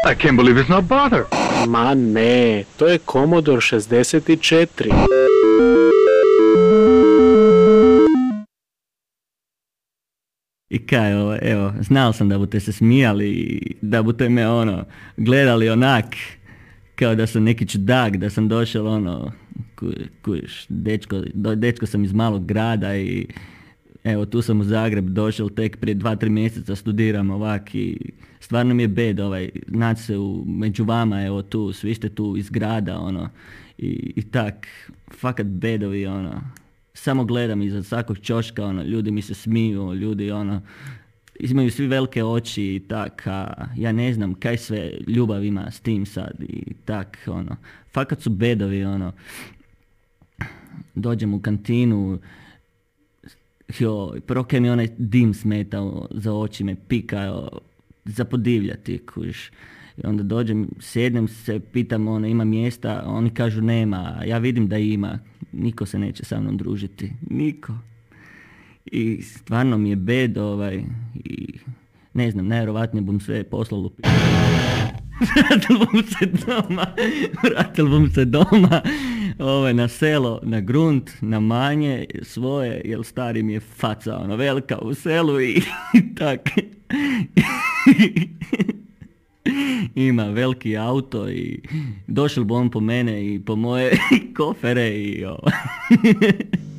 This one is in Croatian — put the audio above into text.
I can't believe it's not bother. Ma ne, to je Commodore 64. I kaj, evo, znao sam da budete se smijali, da budete me gledali onak, kao da sam neki čudak, da sam došao kuš, dečko sam iz malog grada i evo tu sam u Zagreb došao tek prije 2-3 mjeseca, studiram ovak i stvarno mi je bed naći se među vama, evo tu, svi ste tu iz grada, i tak, fakat bedovi, samo gledam iza svakog ćoška, ljudi mi se smiju, ljudi, imaju svi velike oči i tak, a ja ne znam kaj sve ljubav ima s tim sad i tak, fakat su bedovi, dođem u kantinu, prvo kaj mi onaj dim smetao za oči, me pika, za podivljati, kuš. I onda dođem, sjednem se, pitam, ima mjesta, oni kažu nema, a ja vidim da ima, niko se neće sa mnom družiti, niko. I stvarno mi je bed, i ne znam, najvjerovatnije bom sve poslal u vratil bom se doma, na selo, na grunt, na manje svoje, jer stari mi je faca, velika u selu i tak. Ima veliki auto i došel bi on po mene i po moje kofere i